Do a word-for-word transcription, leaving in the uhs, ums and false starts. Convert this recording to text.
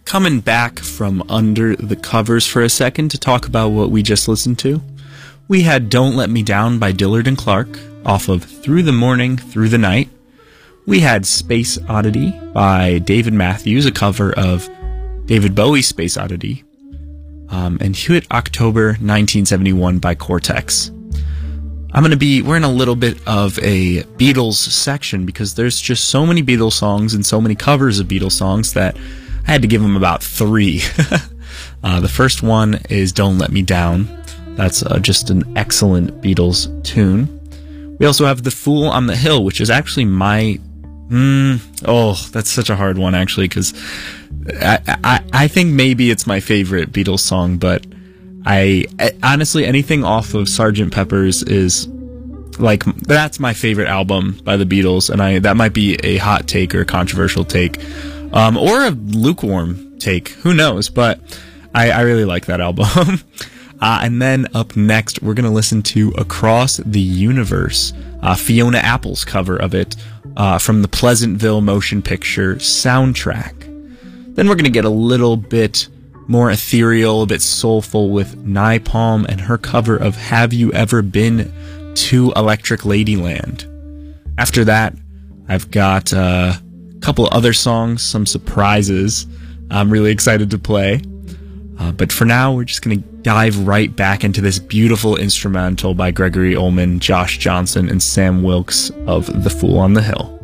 Coming back from under the covers for a second to talk about what we just listened to, we had Don't Let Me Down by Dillard and Clark off of Through the Morning, Through the Night. We had Space Oddity by David Matthews, a cover of David Bowie's Space Oddity. Um, and Hit October nineteen seventy-one by Cortex. I'm going to be, we're in a little bit of a Beatles section because there's just so many Beatles songs and so many covers of Beatles songs that I had to give them about three. uh, the first one is Don't Let Me Down. That's uh, just an excellent Beatles tune. We also have The Fool on the Hill, which is actually my... Mm, oh, that's such a hard one, actually, because I, I, I think maybe it's my favorite Beatles song, but I, I honestly, anything off of Sergeant Pepper's is... like, that's my favorite album by the Beatles, and I that might be a hot take or a controversial take. Um, or a lukewarm take, who knows, but I, I really like that album. uh, and then up next, we're going to listen to Across the Universe, uh, Fiona Apple's cover of it, uh, from the Pleasantville Motion Picture soundtrack. Then we're going to get a little bit more ethereal, a bit soulful with Napalm and her cover of Have You Ever Been to Electric Ladyland. After that, I've got... Uh, couple other songs, some surprises I'm really excited to play. Uh, but for now, we're just going to dive right back into this beautiful instrumental by Gregory Ullman, Josh Johnson, and Sam Wilkes of The Fool on the Hill.